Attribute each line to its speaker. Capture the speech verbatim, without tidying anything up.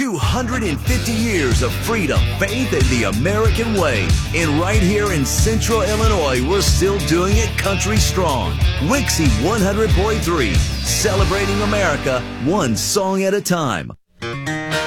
Speaker 1: two hundred fifty years of freedom, faith, and the American way. And right here in Central Illinois, we're still doing it country strong. Wixie one hundred point three, celebrating America one song at a time.